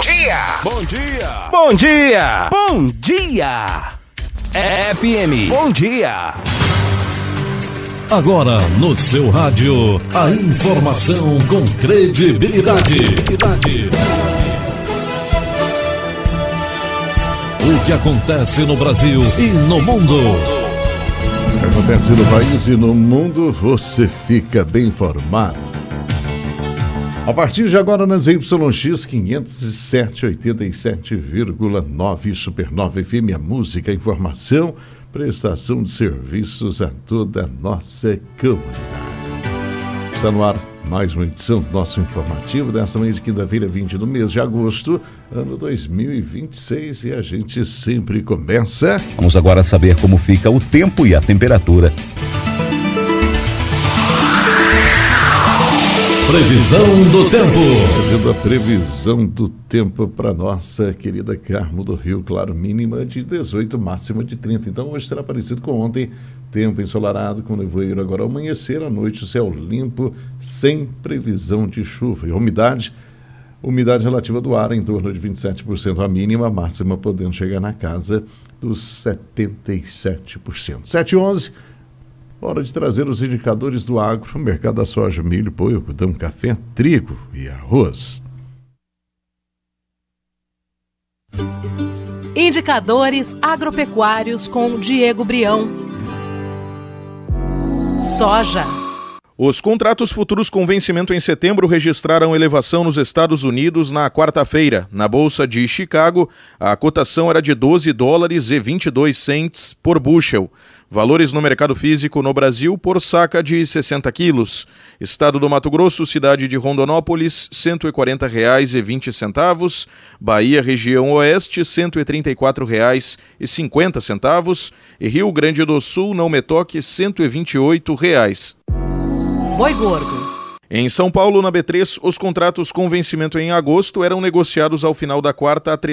dia! Bom dia! Bom dia! Bom dia! FM, bom dia! Agora no seu rádio, a informação com credibilidade. O que acontece no Brasil e no mundo. O que acontece no país e no mundo, você fica bem informado. A partir de agora na ZYX 507, 87,9 Supernova FM, a música, a informação, prestação de serviços a toda a nossa comunidade. Está no ar mais uma edição do nosso informativo dessa manhã de quinta-feira, 20 do mês de agosto, ano 2026, e a gente sempre começa. Vamos agora saber como fica o tempo e a temperatura. Previsão do tempo. Fazendo a previsão do tempo para nossa querida Carmo do Rio, claro, mínima de 18, máxima de 30. Então hoje será parecido com ontem, tempo ensolarado com nevoeiro agora ao amanhecer, à noite o céu limpo, sem previsão de chuva. E umidade relativa do ar em torno de 27%, a mínima, a máxima podendo chegar na casa dos 77%. 7h11. Hora de trazer os indicadores do agro, mercado da soja, milho, boi, algodão, café, trigo e arroz. Indicadores agropecuários com Diego Brião. Soja. Os contratos futuros com vencimento em setembro registraram elevação nos Estados Unidos na quarta-feira. Na Bolsa de Chicago, a cotação era de $12,22 por bushel. Valores no mercado físico no Brasil por saca de 60 quilos. Estado do Mato Grosso, cidade de Rondonópolis, R$ 140,20. Bahia, região oeste, R$ 134,50. E Rio Grande do Sul, não me toque, R$ 128. Boi gordo. Em São Paulo, na B3, os contratos com vencimento em agosto eram negociados ao final da quarta a R$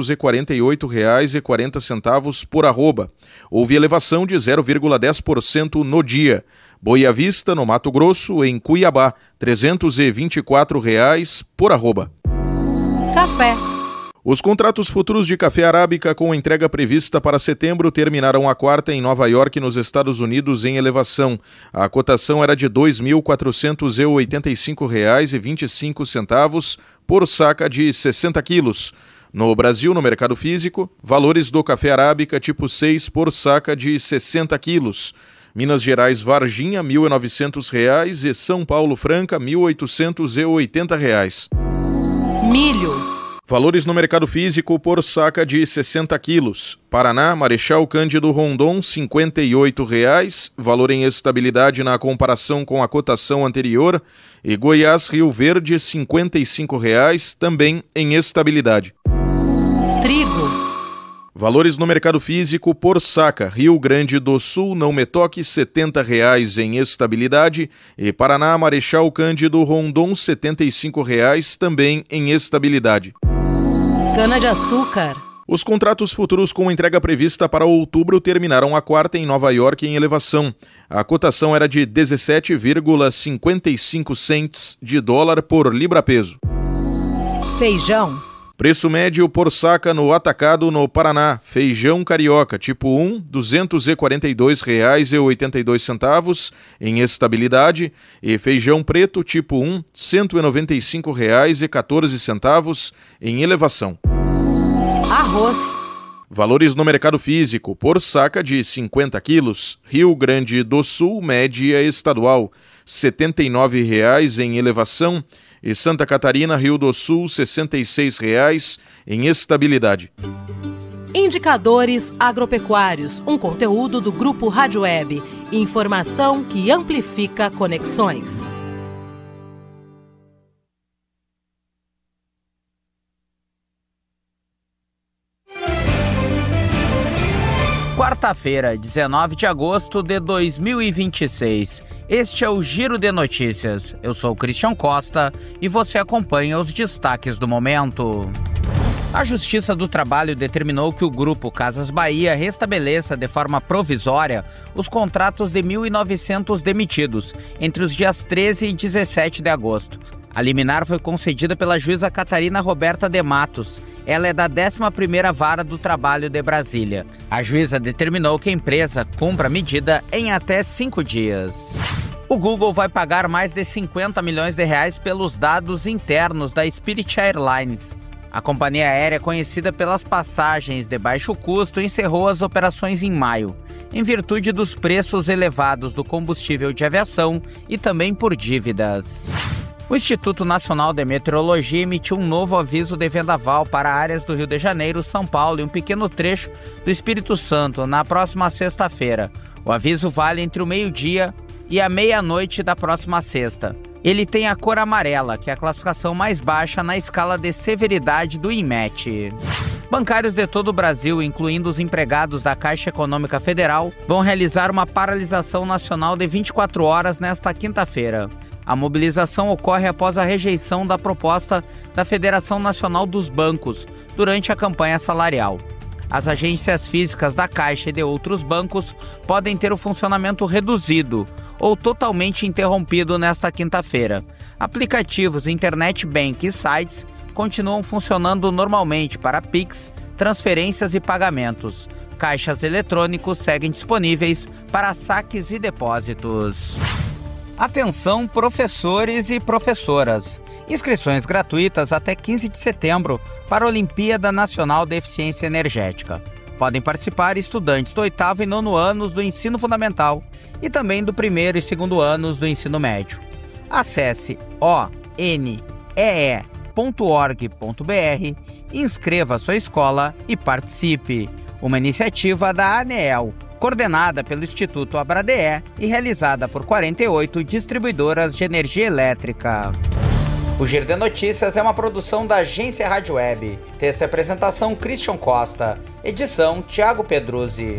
348,40 por arroba. Houve elevação de 0,10% no dia. Boi à vista, no Mato Grosso, em Cuiabá, R$ 324,00 por arroba. Café. Os contratos futuros de café arábica com entrega prevista para setembro terminaram a quarta em Nova York, nos Estados Unidos, em elevação. A cotação era de R$ 2.485,25 por saca de 60 quilos. No Brasil, no mercado físico, valores do café arábica tipo 6 por saca de 60 quilos. Minas Gerais, Varginha, R$ 1.900 e São Paulo, Franca, R$ 1.880. Milho. Valores no mercado físico por saca de 60 quilos. Paraná, Marechal Cândido Rondon, R$ 58,00, valor em estabilidade na comparação com a cotação anterior. E Goiás, Rio Verde, R$ 55,00, também em estabilidade. Trigo. Valores no mercado físico por saca. Rio Grande do Sul, não me toque, R$ 70,00 em estabilidade. E Paraná, Marechal Cândido Rondon, R$ 75,00, também em estabilidade. Cana-de-açúcar. Os contratos futuros com entrega prevista para outubro terminaram a quarta em Nova York em elevação. A cotação era de 17,55 cents de dólar por libra-peso. Feijão. Preço médio por saca no atacado no Paraná. Feijão carioca tipo 1, R$ 242,82 em estabilidade. E feijão preto tipo 1, R$ 195,14 em elevação. Arroz. Valores no mercado físico por saca de 50 quilos. Rio Grande do Sul, média estadual, R$ 79,00 em elevação. E Santa Catarina, Rio do Sul, R$ 66,00 em estabilidade. Indicadores agropecuários, um conteúdo do Grupo Rádio Web. Informação que amplifica conexões. Quarta-feira, 19 de agosto de 2026. Este é o Giro de Notícias. Eu sou o Christian Costa e você acompanha os destaques do momento. A Justiça do Trabalho determinou que o Grupo Casas Bahia restabeleça de forma provisória os contratos de 1.900 demitidos entre os dias 13 e 17 de agosto. A liminar foi concedida pela juíza Catarina Roberta de Matos. Ela é da 11ª Vara do Trabalho de Brasília. A juíza determinou que a empresa cumpra a medida em até 5 dias. O Google vai pagar mais de 50 milhões de reais pelos dados internos da Spirit Airlines. A companhia aérea, conhecida pelas passagens de baixo custo, encerrou as operações em maio, em virtude dos preços elevados do combustível de aviação e também por dívidas. O Instituto Nacional de Meteorologia emitiu um novo aviso de vendaval para áreas do Rio de Janeiro, São Paulo e um pequeno trecho do Espírito Santo na próxima sexta-feira. O aviso vale entre o meio-dia e a meia-noite da próxima sexta. Ele tem a cor amarela, que é a classificação mais baixa na escala de severidade do INMET. Bancários de todo o Brasil, incluindo os empregados da Caixa Econômica Federal, vão realizar uma paralisação nacional de 24 horas nesta quinta-feira. A mobilização ocorre após a rejeição da proposta da Federação Nacional dos Bancos durante a campanha salarial. As agências físicas da Caixa e de outros bancos podem ter o funcionamento reduzido ou totalmente interrompido nesta quinta-feira. Aplicativos, internet bank e sites continuam funcionando normalmente para Pix, transferências e pagamentos. Caixas eletrônicos seguem disponíveis para saques e depósitos. Atenção, professores e professoras! Inscrições gratuitas até 15 de setembro para a Olimpíada Nacional de Eficiência Energética. Podem participar estudantes do 8º e 9º anos do ensino fundamental e também do 1º e 2º anos do ensino médio. Acesse onee.org.br, inscreva sua escola e participe. Uma iniciativa da ANEEL, coordenada pelo Instituto Abradeé e realizada por 48 distribuidoras de energia elétrica. O Giro de Notícias é uma produção da Agência Rádio Web. Texto e apresentação Christian Costa. Edição Thiago Pedruzzi.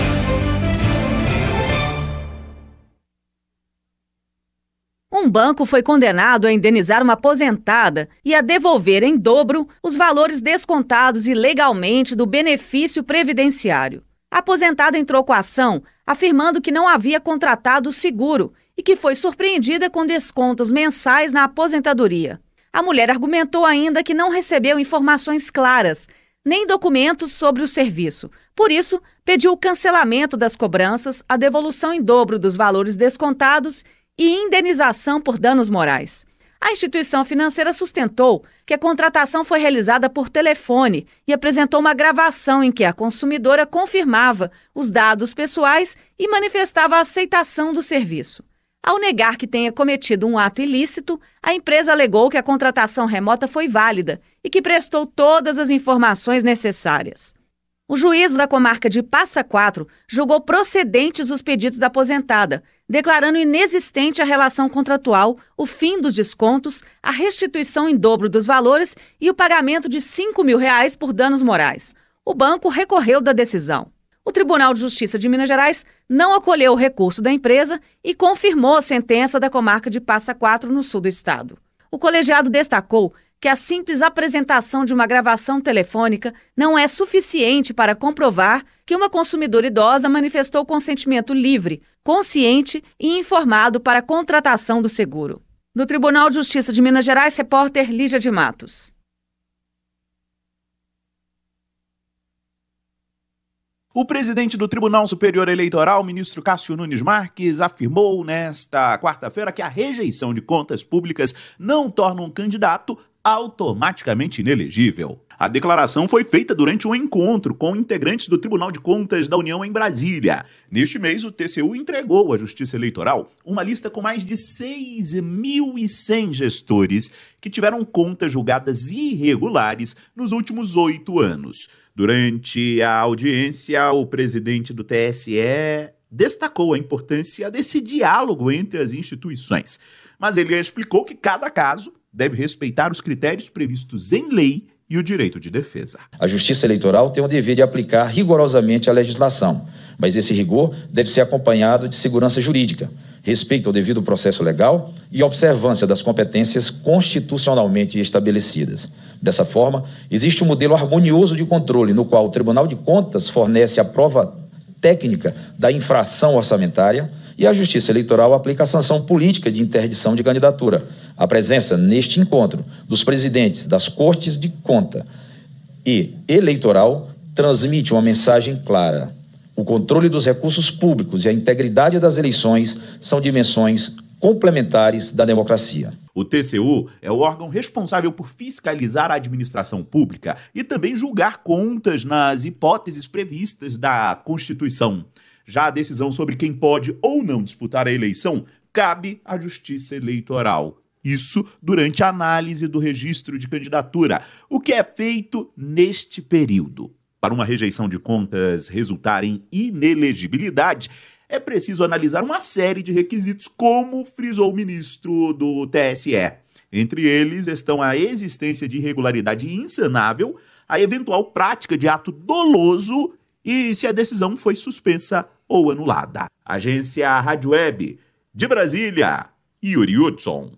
Um banco foi condenado a indenizar uma aposentada e a devolver em dobro os valores descontados ilegalmente do benefício previdenciário. A aposentada entrou com a ação afirmando que não havia contratado o seguro e que foi surpreendida com descontos mensais na aposentadoria. A mulher argumentou ainda que não recebeu informações claras, nem documentos sobre o serviço. Por isso, pediu o cancelamento das cobranças, a devolução em dobro dos valores descontados e indenização por danos morais. A instituição financeira sustentou que a contratação foi realizada por telefone e apresentou uma gravação em que a consumidora confirmava os dados pessoais e manifestava a aceitação do serviço. Ao negar que tenha cometido um ato ilícito, a empresa alegou que a contratação remota foi válida e que prestou todas as informações necessárias. O juízo da comarca de Passa Quatro julgou procedentes os pedidos da aposentada, declarando inexistente a relação contratual, o fim dos descontos, a restituição em dobro dos valores e o pagamento de R$5 mil por danos morais. O banco recorreu da decisão. O Tribunal de Justiça de Minas Gerais não acolheu o recurso da empresa e confirmou a sentença da comarca de Passa Quatro no sul do estado. O colegiado destacou que a simples apresentação de uma gravação telefônica não é suficiente para comprovar que uma consumidora idosa manifestou consentimento livre, consciente e informado para a contratação do seguro. Do Tribunal de Justiça de Minas Gerais, repórter Lígia de Matos. O presidente do Tribunal Superior Eleitoral, ministro Cássio Nunes Marques, afirmou nesta quarta-feira que a rejeição de contas públicas não torna um candidato automaticamente inelegível. A declaração foi feita durante um encontro com integrantes do Tribunal de Contas da União em Brasília. Neste mês, o TCU entregou à Justiça Eleitoral uma lista com mais de 6.100 gestores que tiveram contas julgadas irregulares nos últimos 8 anos. Durante a audiência, o presidente do TSE destacou a importância desse diálogo entre as instituições, mas ele explicou que cada caso deve respeitar os critérios previstos em lei e o direito de defesa. A Justiça Eleitoral tem o dever de aplicar rigorosamente a legislação, mas esse rigor deve ser acompanhado de segurança jurídica, respeito ao devido processo legal e observância das competências constitucionalmente estabelecidas. Dessa forma, existe um modelo harmonioso de controle no qual o Tribunal de Contas fornece a prova técnica da infração orçamentária e a Justiça Eleitoral aplica a sanção política de interdição de candidatura. A presença neste encontro dos presidentes das Cortes de Conta e Eleitoral transmite uma mensagem clara. O controle dos recursos públicos e a integridade das eleições são dimensões complementares da democracia. O TCU é o órgão responsável por fiscalizar a administração pública e também julgar contas nas hipóteses previstas da Constituição. Já a decisão sobre quem pode ou não disputar a eleição cabe à Justiça Eleitoral. Isso durante a análise do registro de candidatura, o que é feito neste período. Para uma rejeição de contas resultar em inelegibilidade, é preciso analisar uma série de requisitos, como frisou o ministro do TSE. Entre eles estão a existência de irregularidade insanável, a eventual prática de ato doloso e se a decisão foi suspensa ou anulada. Agência Rádio Web de Brasília, Yuri Hudson.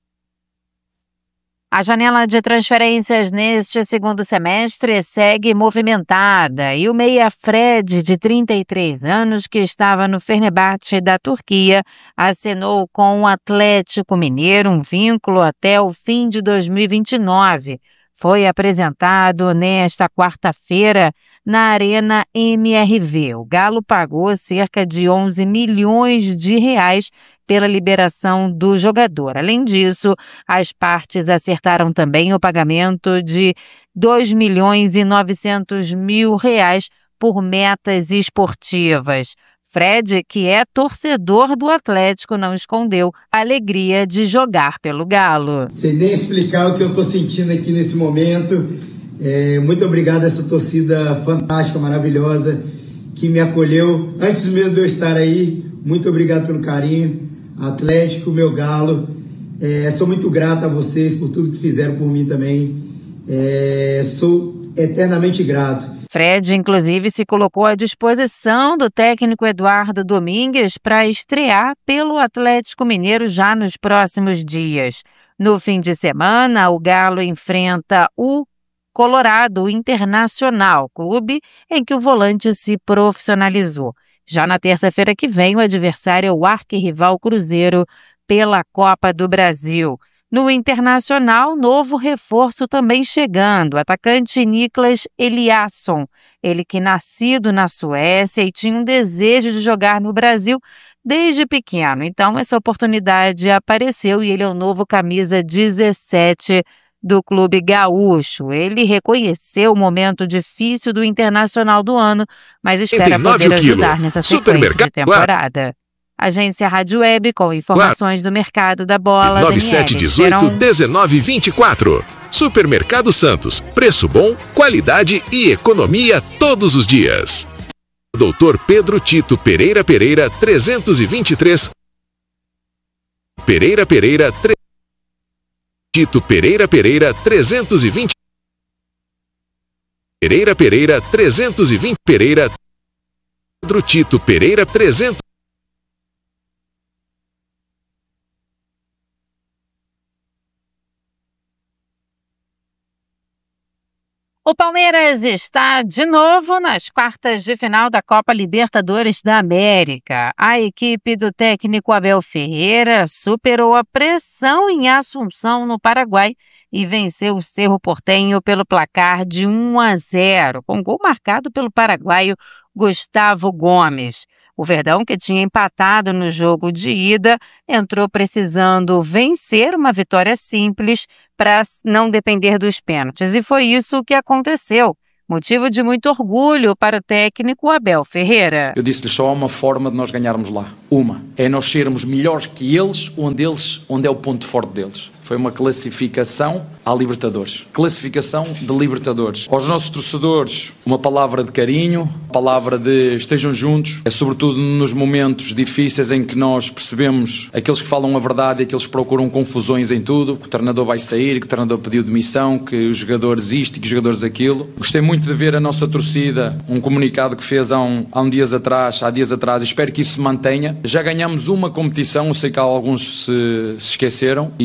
A janela de transferências neste segundo semestre segue movimentada e o meia Fred, de 33 anos, que estava no Fenerbahçe da Turquia, assinou com o Atlético Mineiro um vínculo até o fim de 2029. Foi apresentado nesta quarta-feira na Arena MRV. O Galo pagou cerca de 11 milhões de reais pela liberação do jogador. Além disso, as partes acertaram também o pagamento de 2 milhões e 900 mil reais por metas esportivas. Fred, que é torcedor do Atlético, não escondeu a alegria de jogar pelo Galo. Sem nem explicar o que eu estou sentindo aqui nesse momento. Muito obrigado a essa torcida fantástica, maravilhosa, que me acolheu antes mesmo de eu estar aí. Muito obrigado pelo carinho. Atlético, meu Galo, sou muito grato a vocês por tudo que fizeram por mim também, sou eternamente grato. Fred, inclusive, se colocou à disposição do técnico Eduardo Domingues para estrear pelo Atlético Mineiro já nos próximos dias. No fim de semana, o Galo enfrenta o Colorado Internacional, clube em que o volante se profissionalizou. Já na terça-feira que vem, o adversário é o arquirrival Cruzeiro pela Copa do Brasil. No Internacional, novo reforço também chegando, o atacante Niklas Eliasson. Ele que nascido na Suécia e tinha um desejo de jogar no Brasil desde pequeno. Então, essa oportunidade apareceu e ele é o novo camisa 17 do clube gaúcho. Ele reconheceu o momento difícil do Internacional do ano, mas espera poder ajudar nessa sequência de temporada. Agência Rádio Web com informações do mercado da bola. 9718-1924. Supermercado Santos. Preço bom, qualidade e economia todos os dias. Doutor Pedro Tito Pereira Pereira 323. Pereira Pereira Tito Pereira Pereira 320. Pereira Pereira 320. Pereira Pedro Tito Pereira 300. O Palmeiras está de novo nas quartas de final da Copa Libertadores da América. A equipe do técnico Abel Ferreira superou a pressão em Assunção, no Paraguai, e venceu o Cerro Porteño pelo placar de 1-0, com gol marcado pelo paraguaio Gustavo Gomes. O Verdão, que tinha empatado no jogo de ida, entrou precisando vencer uma vitória simples para não depender dos pênaltis. E foi isso que aconteceu. Motivo de muito orgulho para o técnico Abel Ferreira. Eu disse-lhes só uma forma de nós ganharmos lá. Uma, é nós sermos melhores que eles, onde é o ponto forte deles. Foi uma classificação à Libertadores. Classificação de Libertadores. Aos nossos torcedores, uma palavra de carinho, uma palavra de estejam juntos. É sobretudo nos momentos difíceis em que nós percebemos aqueles que falam a verdade e aqueles que procuram confusões em tudo. Que o treinador vai sair, que o treinador pediu demissão, que os jogadores isto e que os jogadores aquilo. Gostei muito de ver a nossa torcida, um comunicado que fez há dias atrás, espero que isso se mantenha. Já ganhamos uma competição, eu sei que alguns se esqueceram, e o balanço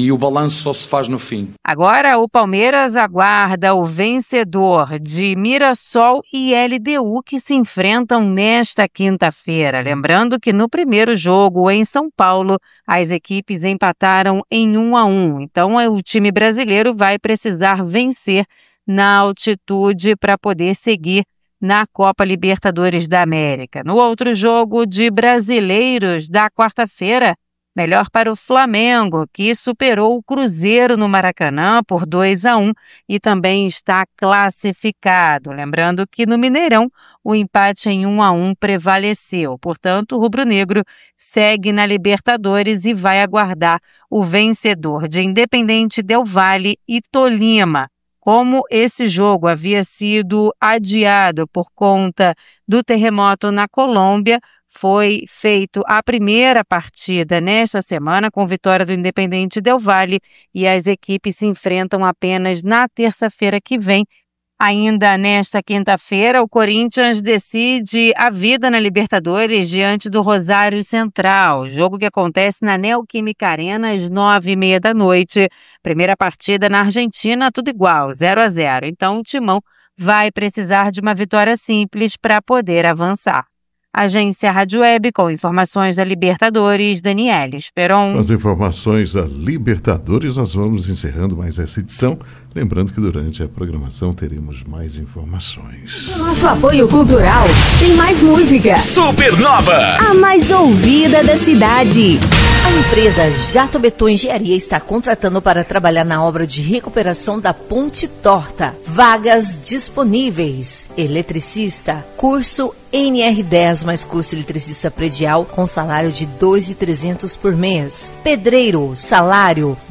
balanço só se faz no fim. Agora o Palmeiras aguarda o vencedor de Mirassol e LDU que se enfrentam nesta quinta-feira. Lembrando que no primeiro jogo em São Paulo, as equipes empataram em 1-1. Então o time brasileiro vai precisar vencer na altitude para poder seguir na Copa Libertadores da América. No outro jogo de brasileiros da quarta-feira, melhor para o Flamengo, que superou o Cruzeiro no Maracanã por 2-1 e também está classificado. Lembrando que no Mineirão o empate em 1-1 prevaleceu. Portanto, o rubro-negro segue na Libertadores e vai aguardar o vencedor de Independente Del Valle e Tolima. Como esse jogo havia sido adiado por conta do terremoto na Colômbia, foi feita a primeira partida nesta semana com vitória do Independente Del Valle e as equipes se enfrentam apenas na terça-feira que vem. Ainda nesta quinta-feira, o Corinthians decide a vida na Libertadores diante do Rosário Central, jogo que acontece na Neoquímica Arena às 9h30 da noite. Primeira partida na Argentina, tudo igual, 0-0. Então o Timão vai precisar de uma vitória simples para poder avançar. Agência Rádio Web com informações da Libertadores, Daniela Esperon. As informações da Libertadores, nós vamos encerrando mais essa edição. Lembrando que durante a programação teremos mais informações. Nosso apoio cultural tem mais música. Supernova, a mais ouvida da cidade. A empresa Jato Beton Engenharia está contratando para trabalhar na obra de recuperação da Ponte Torta. Vagas disponíveis. Eletricista, curso NR10 mais curso eletricista predial com salário de R$ 2.300 por mês. Pedreiro, salário R$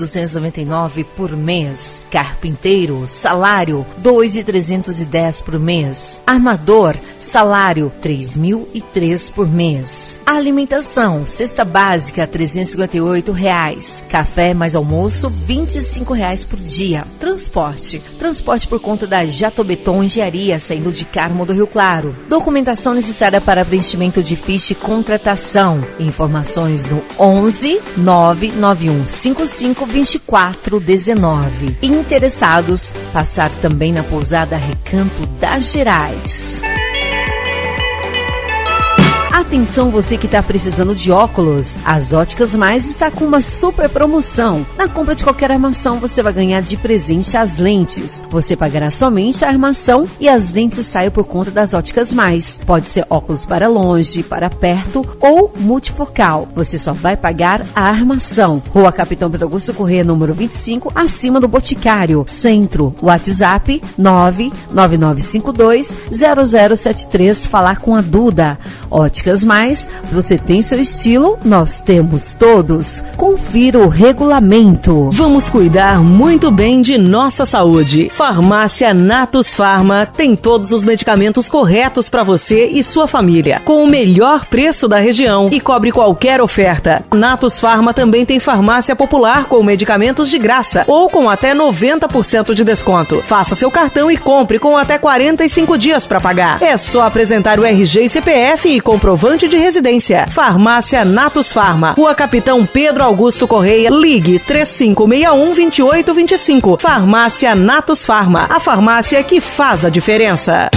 2.299 por mês. Carpinteiro, salário R$ 2.310 por mês. Armador, salário R$ 3.003 por mês. Alimentação, cesta básica R$ 358. Café mais almoço R$ 25 por dia. Transporte por conta da Jato Beton Engenharia, saindo de Carmo do Rio Claro. Documentação necessária para preenchimento de ficha e contratação. Informações no 11 991 55 24 19. Interessados, passar também na pousada Recanto das Gerais. Atenção você que está precisando de óculos, as Óticas Mais está com uma super promoção. Na compra de qualquer armação você vai ganhar de presente as lentes. Você pagará somente a armação e as lentes saem por conta das Óticas Mais. Pode ser óculos para longe, para perto ou multifocal. Você só vai pagar a armação. Rua Capitão Pedro Augusto Corrêa, número 25, acima do Boticário. Centro, WhatsApp 999520073. Falar com a Duda. Óticas Mais, você tem seu estilo, nós temos todos. Confira o regulamento. Vamos cuidar muito bem de nossa saúde. Farmácia Natus Farma tem todos os medicamentos corretos para você e sua família, com o melhor preço da região e cobre qualquer oferta. Natus Farma também tem farmácia popular com medicamentos de graça ou com até 90% de desconto. Faça seu cartão e compre com até 45 dias para pagar. É só apresentar o RG e CPF e comprovante de residência. Farmácia Natus Farma, Rua Capitão Pedro Augusto Correia, ligue 3561-2825. Farmácia Natus Farma, a farmácia que faz a diferença.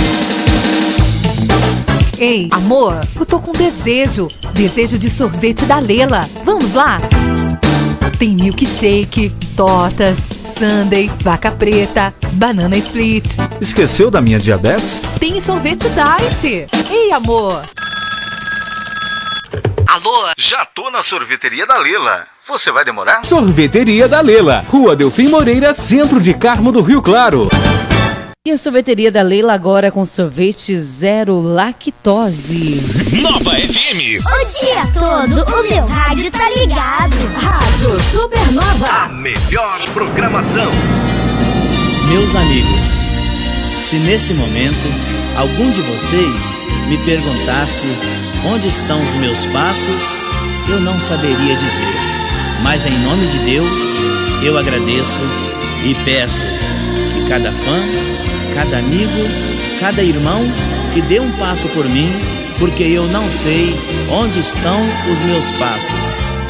Ei, amor, eu tô com desejo de sorvete da Lela. Vamos lá? Tem milkshake, tortas, sundae, vaca preta, banana split. Esqueceu da minha diabetes? Tem sorvete diet. Ei, amor. Alô? Já tô na sorveteria da Lela. Você vai demorar? Sorveteria da Lela, Rua Delfim Moreira, centro de Carmo do Rio Claro. E a sorveteria da Leila agora com sorvete zero lactose. Nova FM. O dia todo o meu rádio tá ligado. Rádio Supernova. A melhor programação. Meus amigos, se nesse momento algum de vocês me perguntasse onde estão os meus passos, eu não saberia dizer. Mas em nome de Deus, eu agradeço e peço que cada fã, cada amigo, cada irmão que dê um passo por mim, porque eu não sei onde estão os meus passos.